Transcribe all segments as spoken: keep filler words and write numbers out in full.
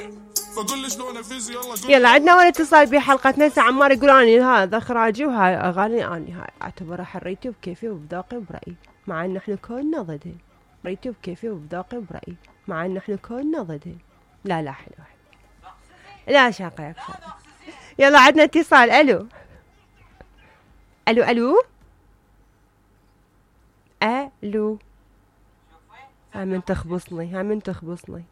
فقول شلون افيز. يلا يلا عندنا اول اتصال بحلقتنا. هسه عمار يقول اني هذا اخراجي وهاي اغاني اني هاي اعتبرها حريتي وبكيفي وبذوقي وبرايي، مع ان احنا كلنا ضدها. حريتي وبكيفي وبذوقي وبرايي، مع ان احنا كلنا ضدها. لا لا حلوه لا شاقه يا شاقه. يلا عندنا اتصال. الو الو الو الو. ها من تخبصني ها من تخبصني.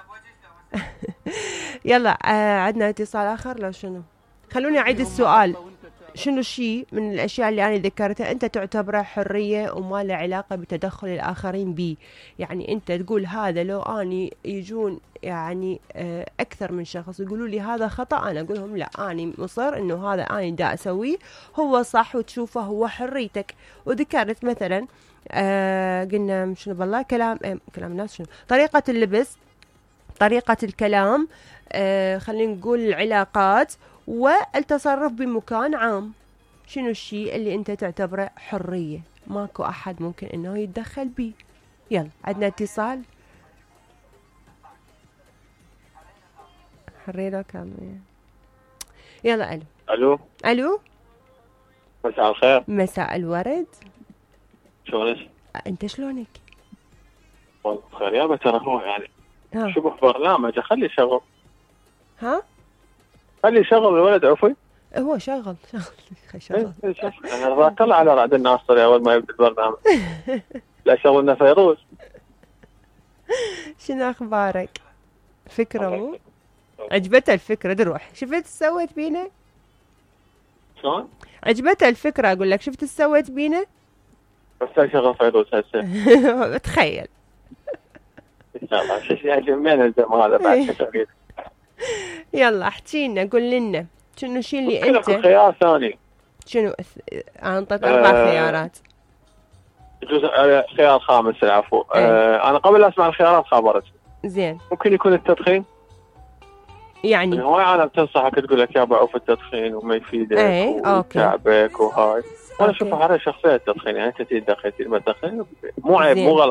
يلا آه عندنا اتصال اخر. لو شنو خلوني اعيد السؤال. شنو شيء من الاشياء اللي انا ذكرتها انت تعتبره حريه وما له علاقه بتدخل الاخرين بيه؟ يعني انت تقول هذا لو اني يجون يعني آه اكثر من شخص يقولوا لي هذا خطا، انا اقول لهم لا اني مصر انه هذا اني دا اسويه هو صح وتشوفه هو حريتك. وذكرت مثلا آه قلنا شنو بالله كلام آه كلام الناس شنو طريقه اللبس، طريقة الكلام، آه خلينا نقول العلاقات، والتصرف بمكان عام. شنو الشيء اللي انت تعتبره حرية ماكو احد ممكن انه يتدخل بيه؟ يلا عندنا اتصال. حرية لو كان. يلا الو الو الو. مساء الخير. مساء الورد. شلونك؟ انت شلونك؟ والله بخير يابا. ترى هو يعني ها شبه برنامج خلي شغل ها خلي شغل الولد عفوي. هو شغل شغل شغل. ايه شوف انا رضاك الله على رعد الناصري اول ما يبدا البرنامج. لا شغلنا فيروز. شنو اخبارك؟ فكرة مو عجبتها الفكرة دروح شفت سويت بينا؟ شلون؟ عجبتها الفكرة اقول لك. شفت سويت بينا؟ بس شغل فيروز هسه. تخيل. ان شاء الله شو يعني من الزمان هذا بعد شغل. يلا احكي لنا قول لنا شنو الشيء اللي انت انت خيار ثاني. شنو انطيت اربع آه خيارات. يجوز خيار خامس العفو. آه انا قبل اسمع الخيارات خابرت. زين ممكن يكون التدخين. يعني هواي عالم تنصحك تقول لك يا بعوف التدخين وما يفيدك ويتعبك وهاي. وانا اشوفها حرام شخصيه التدخين. يعني انت تدخن ما تدخن مو عيب مو غلط.